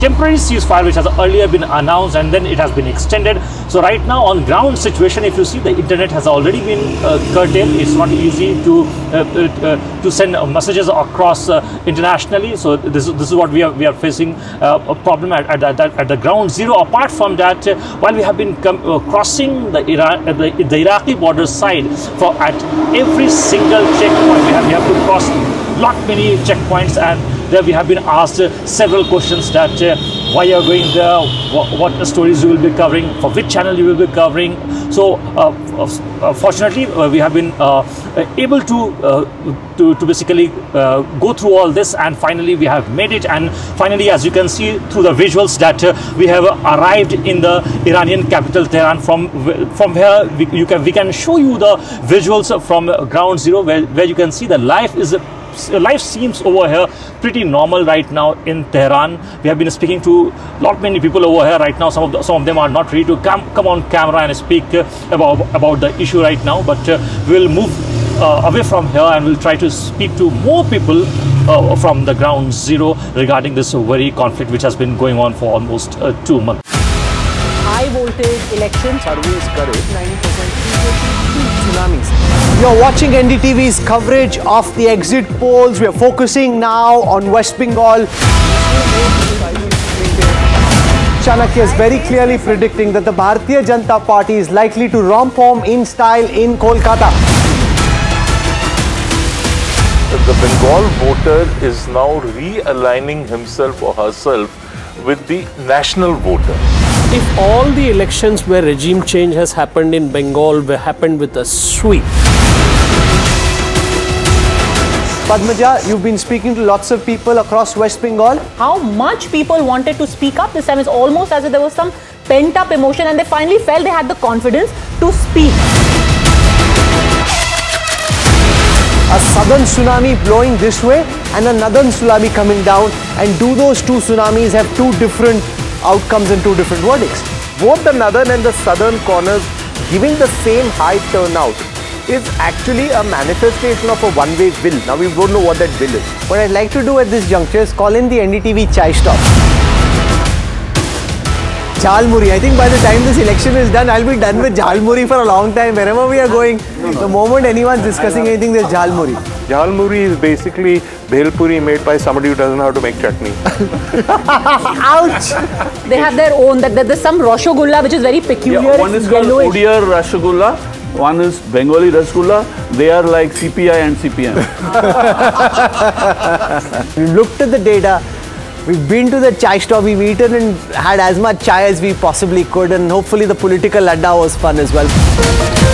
temporary ceasefire which has earlier been announced, and then it has been extended. So right now on ground situation, if you see, the internet has already been curtailed. It's not easy to send messages across internationally. So this is what we are facing a problem at the ground zero. Apart from that, while we have been crossing the Iraqi border side, for at every single checkpoint we have to cross lot many checkpoints, and there we have been asked several questions that why you are going there, what stories you will be covering, for which channel you will be covering. So fortunately we have been able to basically go through all this, and finally we have made it. And finally, as you can see through the visuals, that we have arrived in the Iranian capital Tehran. From here we can show you the visuals from ground zero, where you can see the life seems over here pretty normal right now in Tehran. We have been speaking to many people over here right now. Some of them are not ready to come on camera and speak about the issue right now, but we'll move away from here and we'll try to speak to more people from the ground zero regarding this very conflict which has been going on for almost 2 months. High voltage elections, surveys correct, 90% tsunamis. You're watching NDTV's coverage of the exit polls. We are focusing now on West Bengal. Chanakya is very clearly predicting that the Bharatiya Janata Party is likely to romp home in style in Kolkata. The Bengal voter is now realigning himself or herself with the national voter. If all the elections where regime change has happened in Bengal were happened with a sweep. Padmaja, you've been speaking to lots of people across West Bengal. How much people wanted to speak up this time is almost as if there was some pent-up emotion, and they finally felt they had the confidence to speak. A southern tsunami blowing this way and a northern tsunami coming down, and do those two tsunamis have two different outcomes and two different verdicts? Both the northern and the southern corners giving the same high turnout is actually a manifestation of a one-way bill. Now we don't know what that bill is. What I'd like to do at this juncture is call in the NDTV Chai Stop. Jhalmuri. I think by the time this election is done, I'll be done with Jhalmuri for a long time. Wherever we are going, the moment anyone's discussing anything, there's Jhalmuri. Jhalmuri is basically bhelpuri made by somebody who doesn't know how to make chutney. Ouch! They have their own, there's some Rasgulla which is very peculiar. Yeah, one is called Odia Rasgulla, one is Bengali Rasgulla. They are like CPI and CPM. We've looked at the data. We've been to the chai stop, we've eaten and had as much chai as we possibly could, and hopefully the political adda was fun as well.